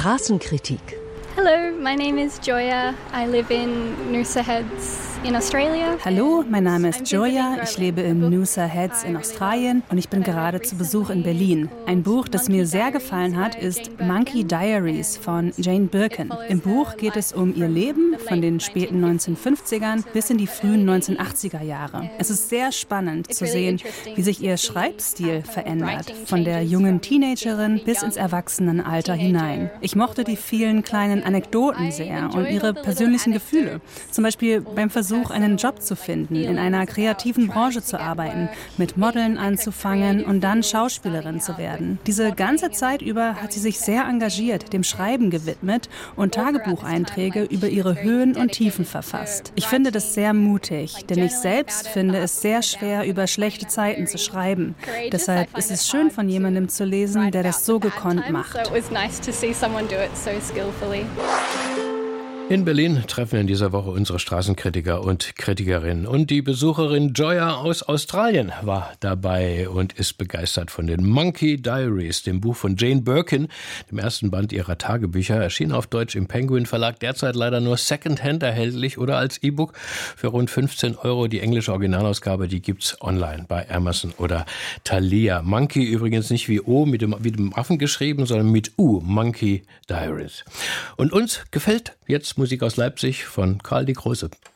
Straßenkritik. Hello, my name is Joya. I live in Noosa Heads in Australia. Hallo, mein Name ist Joya. Ich lebe in Noosa Heads in Australien und ich bin gerade zu Besuch in Berlin. Ein Buch, das mir sehr gefallen hat, ist Monkey Diaries von Jane Birkin. Im Buch geht es um ihr Leben von den späten 1950ern bis in die frühen 1980er Jahre. Es ist sehr spannend zu sehen, wie sich ihr Schreibstil verändert, von der jungen Teenagerin bis ins Erwachsenenalter hinein. Ich mochte die vielen kleinen Anekdoten sehr und ihre persönlichen Gefühle. Zum Beispiel beim Versuch, einen Job zu finden, in einer kreativen Branche zu arbeiten, mit Modeln anzufangen und dann Schauspielerin zu werden. Diese ganze Zeit über hat sie sich sehr engagiert, dem Schreiben gewidmet und Tagebucheinträge über ihre Höhen und Tiefen verfasst. Ich finde das sehr mutig, denn ich selbst finde es sehr schwer, über schlechte Zeiten zu schreiben. Deshalb ist es schön, von jemandem zu lesen, der das so gekonnt macht. In Berlin treffen wir in dieser Woche unsere Straßenkritiker und Kritikerinnen. Und die Besucherin Joya aus Australien war dabei und ist begeistert von den Monkey Diaries, dem Buch von Jane Birkin, dem ersten Band ihrer Tagebücher, erschien auf Deutsch im Penguin Verlag, derzeit leider nur Secondhand erhältlich oder als E-Book für rund 15 €. Die englische Originalausgabe, die gibt's online bei Amazon oder Thalia. Monkey übrigens nicht wie O mit dem Affen geschrieben, sondern mit U, Monkey Diaries. Und uns gefällt jetzt Musik aus Leipzig von Karl die Große.